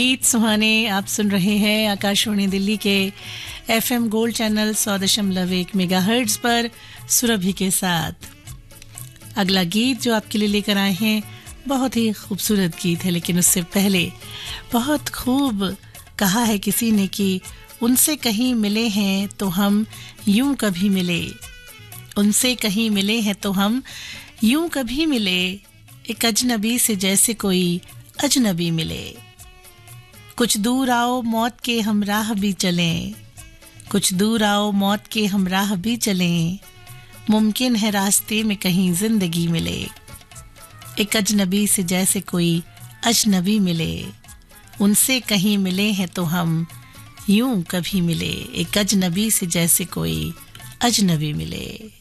गीत सुहाने आप सुन रहे हैं आकाशवाणी दिल्ली के FM गोल्ड चैनल 100.1 मेगाहर्ट्ज पर सुरभि के साथ। अगला गीत जो आपके लिए लेकर आए हैं बहुत ही खूबसूरत गीत है, लेकिन उससे पहले बहुत खूब कहा है किसी ने कि उनसे कहीं मिले हैं तो हम यूं कभी मिले, उनसे कहीं मिले हैं तो हम यूं कभी मिले, एक अजनबी से जैसे कोई अजनबी मिले। कुछ दूर आओ मौत के हमराह भी चलें, कुछ दूर आओ मौत के हमराह भी चलें, मुमकिन है रास्ते में कहीं जिंदगी मिले, एक अजनबी से जैसे कोई अजनबी मिले, उनसे कहीं मिले हैं तो हम यूं कभी मिले, एक अजनबी से जैसे कोई अजनबी मिले।